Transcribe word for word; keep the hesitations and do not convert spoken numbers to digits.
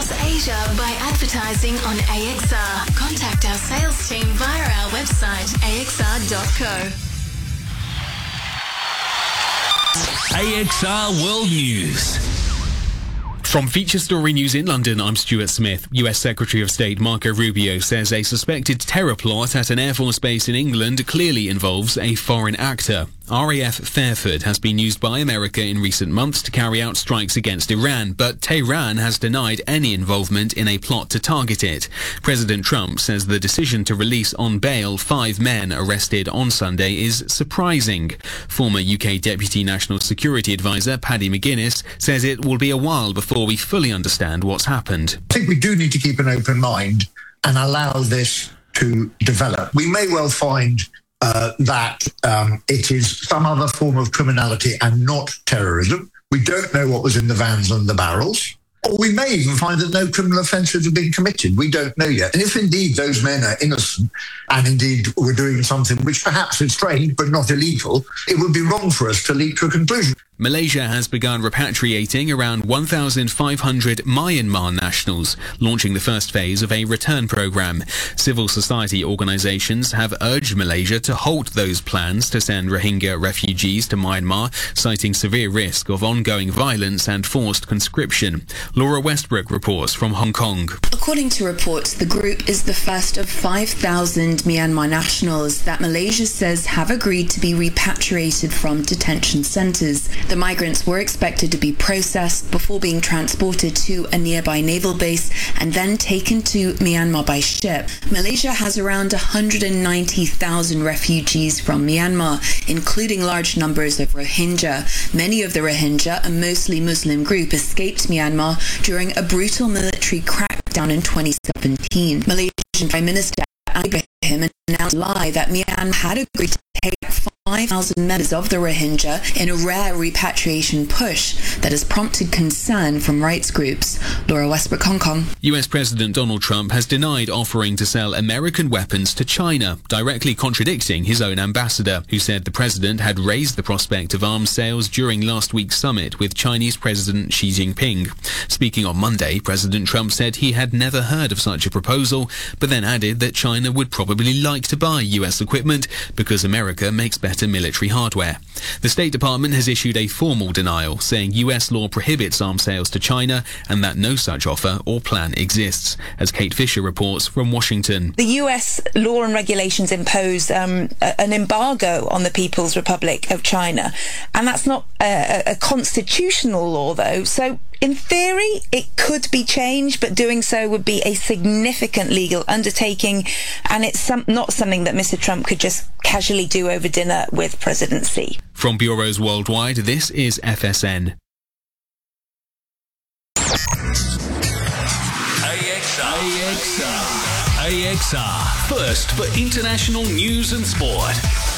across Asia by advertising on A X R. Contact our sales team via our website, A X R dot co. A X R World News. From Feature Story News in London, I'm Stuart Smith. U S Secretary of State Marco Rubio says a suspected terror plot at an Air Force base in England clearly involves a foreign actor. R A F Fairford has been used by America in recent months to carry out strikes against Iran, but Tehran has denied any involvement in a plot to target it. President Trump says the decision to release on bail five men arrested on Sunday is surprising. Former U K Deputy National Security Advisor Paddy McGuinness says it will be a while before we fully understand what's happened. I think we do need to keep an open mind and allow this to develop. We may well find Uh, that um, it is some other form of criminality and not terrorism. We don't know what was in the vans and the barrels. Or we may even find that no criminal offences have been committed. We don't know yet. And if indeed those men are innocent and indeed were doing something which perhaps is strange but not illegal, it would be wrong for us to leap to a conclusion. Malaysia has begun repatriating around one thousand five hundred Myanmar nationals, launching the first phase of a return program. Civil society organisations have urged Malaysia to halt those plans to send Rohingya refugees to Myanmar, citing severe risk of ongoing violence and forced conscription. Laura Westbrook reports from Hong Kong. According to reports, the group is the first of five thousand Myanmar nationals that Malaysia says have agreed to be repatriated from detention centres. The migrants were expected to be processed before being transported to a nearby naval base and then taken to Myanmar by ship. Malaysia has around one hundred ninety thousand refugees from Myanmar, including large numbers of Rohingya. Many of the Rohingya, a mostly Muslim group, escaped Myanmar during a brutal military crackdown in twenty seventeen. Malaysian Prime Minister Ibrahim announced in July that Myanmar had agreed to take five thousand members of the Rohingya in a rare repatriation push that has prompted concern from rights groups. Laura Westbrook, Hong Kong. U S President Donald Trump has denied offering to sell American weapons to China, directly contradicting his own ambassador, who said the president had raised the prospect of arms sales during last week's summit with Chinese President Xi Jinping. Speaking on Monday, President Trump said he had never heard of such a proposal, but then added that China would probably like to buy U S equipment because America makes better military hardware. The State Department has issued a formal denial, saying U S law prohibits arms sales to China and that no such offer or plan exists. As Kate Fisher reports from Washington. The U S law and regulations impose um, a, an embargo on the People's Republic of China, and that's not a, a constitutional law, though, so in theory, it could be changed, but doing so would be a significant legal undertaking, and it's some, not something that Mister Trump could just casually do over dinner with President Xi. From bureaus worldwide, this is F S N. A X R. A X R. A X R. First for international news and sport.